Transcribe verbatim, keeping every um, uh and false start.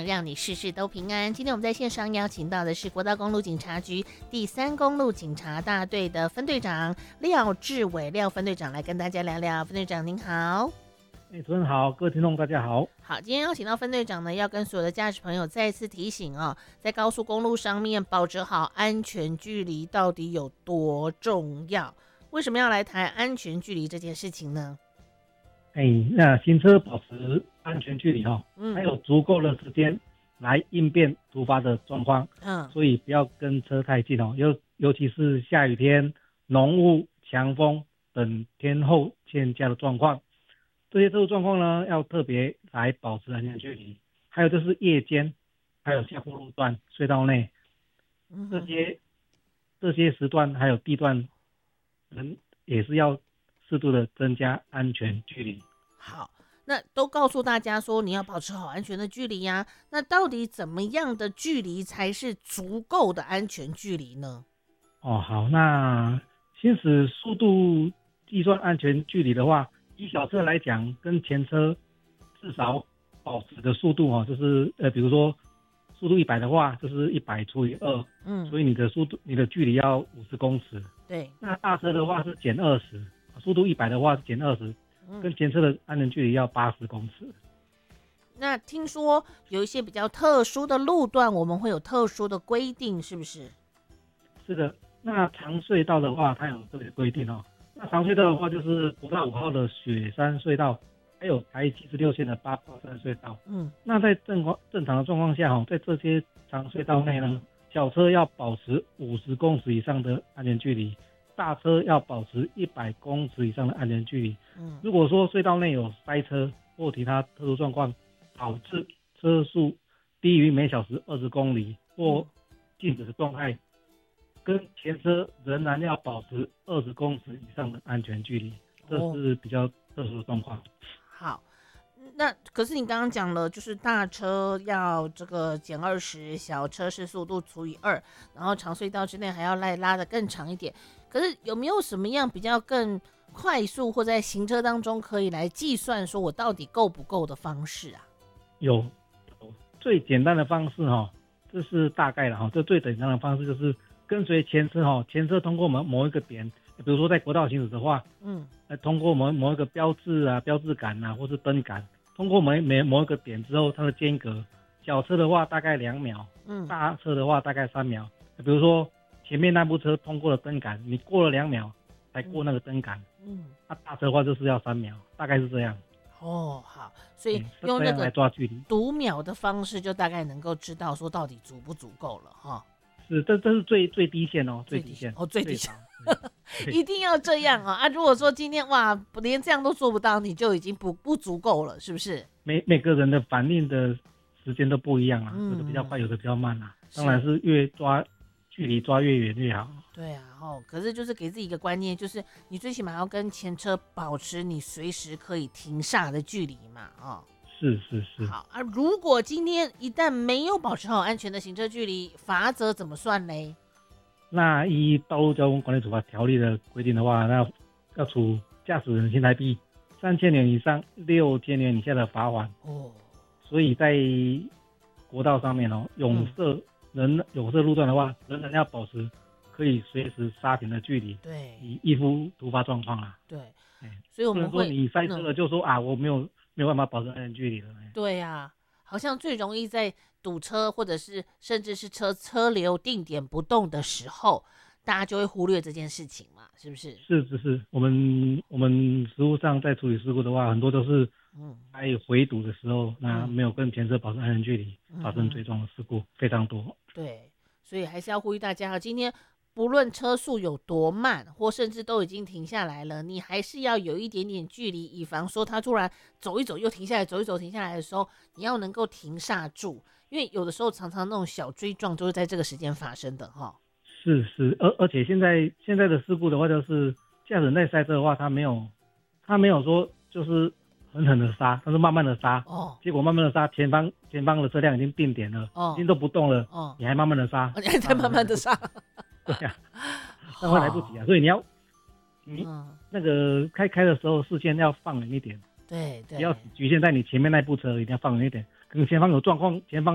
让你事事都平安。今天我们在线上邀请到的是国道公路警察局第三公路警察大队的分队长廖志伟廖分队长来跟大家聊聊。分队长您好。 哎，主持人好，各位听众大家好。 好，今天邀请到分队长呢，要跟所有的驾驶朋友再次提醒哦，在高速公路上面保持好安全距离到底有多重要？为什么要来谈安全距离这件事情呢？ 哎，那行车保持安全距离哈、哦，嗯，还有足够的时间来应变突发的状况，嗯，所以不要跟车太近哦，尤尤其是下雨天、浓雾、强风等天候欠佳的状况，这些特殊状况呢，要特别来保持安全距离。还有就是夜间，还有下坡路段、隧道内，嗯、这些这些时段还有地段，人也是要适度的增加安全距离。 好，那都告诉大家说你要保持好安全的距离呀、啊。那到底怎么样的距离才是足够的安全距离呢？ 哦，好，那行驶速度计算安全距离的话，以小车来讲，跟前车至少保持的速度哦，就是呃，比如说速度一百的话，就是一百除以二，嗯，所以你的速度你的距离要五十公尺。 对， 那大车的话是减二十，速度一百的话是减二十。跟前车的安全距离要八十公尺。 那听说有一些比较特殊的路段，我们会有特殊的规定，是不是？ 是的，那长隧道的话，它有这个规定哦。那长隧道的话，就是国道五号的雪山隧道，还有台七十六线的八卦山隧道。嗯，那在正正常的状况下哦，在这些长隧道内呢，小车要保持五十公尺以上的安全距离。大车要保持一百公尺以上的安全距离。嗯，如果说隧道内有塞车或其他特殊状况，导致车速低于每小时二十公里或静止的状态，跟前车仍然要保持二十公尺以上的安全距离，这是比较特殊的状况。 好。那可是你刚刚讲了，就是大车要这个减二十，小车是速度除以二，然后长隧道之内还要拉拉得更长一点。可是有没有什么样比较更快速或在行车当中可以来计算说我到底够不够的方式啊？ 有，最简单的方式哈、哦，这是大概的哈，这最简单的方式就是跟随前车哈，前车通过某某一个点，比如说在国道行驶的话，嗯，通过某某一个标志啊、标志杆啊，或是灯杆。通过每每某一个点之后，它的间隔，小车的话大概两秒，嗯，大车的话大概三秒。比如说前面那部车通过了灯杆，你过了两秒才过那个灯杆，嗯，那、啊、大车的话就是要三秒，大概是这样。 哦，好，所以用那个来抓距离， 读秒的方式，就大概能够知道说到底足不足够了哈。 是，这这是最最低线哦，最低线哦，最低线。一定要这样啊！啊，如果说今天哇，连这样都做不到，你就已经不不足够了，是不是？ 每每个人的反应的时间都不一样啊，嗯、有的比较快，有的比较慢啊。当然是越抓距离抓越远越好。 对啊，哦，可是就是给自己一个观念，就是你最起码要跟前车保持你随时可以停下的距离嘛，哦。 是是是。 好啊，如果今天一旦没有保持好安全的行车距离，罚则怎么算嘞？ 那依道路交通管理处罚条例的规定的话，那要处驾驶人新台币三千元以上六千元以下的罚款。哦，所以在国道上面哦，永设人永设路段的话，仍然要保持可以随时刹停的距离， 对， 以应付突发状况啊。 对，所以我们会不能说你塞车了就说、嗯、啊，我没有没有办法保持安全距离了。 对呀、啊，好像最容易在堵车或者是甚至是车车流定点不动的时候，大家就会忽略这件事情嘛，是不是？ 是是是，我们我们实务上在处理事故的话，很多都是在回堵的时候，嗯、那没有跟前车保持安全距离，嗯、发生追撞的事故非常多。 对，所以还是要呼吁大家，今天不论车速有多慢，或甚至都已经停下来了，你还是要有一点点距离，以防说他突然走一走又停下来，走一走停下来的时候，你要能够停刹住，因为有的时候常常那种小追撞都是在这个时间发生的哈。 是是，而而且现在现在的事故的话，就是驾驶人在塞车的话，他没有他没有说就是狠狠的刹，他是慢慢的刹，哦，结果慢慢的刹，前方前方的车辆已经定点了，哦，已经都不动了，哦，你还慢慢的刹， 哦，你还在慢慢的刹。 对呀、啊，那会来不及啊，所以你要，你、嗯、那个开开的时候视线要放远一点， 对对， 不要局限在你前面那部车，一定要放远一点，可能前方有状况，前方